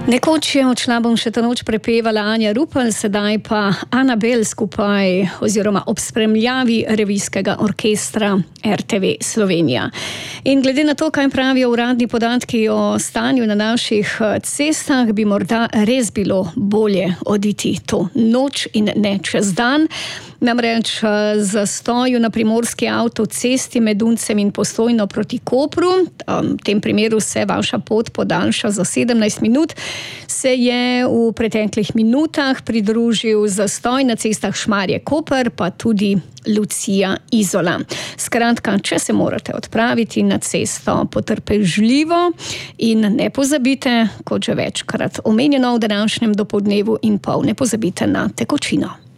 Nekoč je odšla bom še to noč prepevala Anja Rupel, sedaj pa Anabel skupaj oziroma ob spremljavi revijskega orkestra RTV Slovenija. In glede na to, kaj pravijo uradni podatki o stanju na naših cestah, bi morda res bilo bolje oditi to noč in ne čez dan. Namreč zastoju na primorski avtocesti med Uncem in Postojno proti Kopru, v tem primeru se vaša pot podaljša za 17 minut, se je v preteklih minutah pridružil zastoj na cestah Šmarje-Koper, pa tudi Lucija-Izola. Skratka, če se morate odpraviti na cesto potrpežljivo in ne pozabite, kot že večkrat omenjeno v današnjem dopoldnevu in pol, ne pozabite na tekočino.